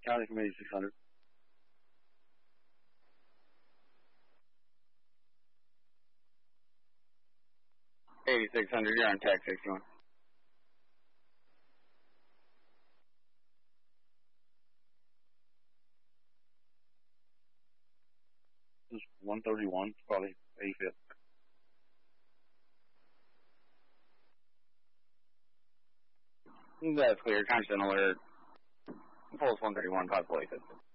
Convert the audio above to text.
County from 8600. 8600, you're on tag 61. This is 131, probably 85th. That's clear. Constant alert. Pulse 131, possible 85th.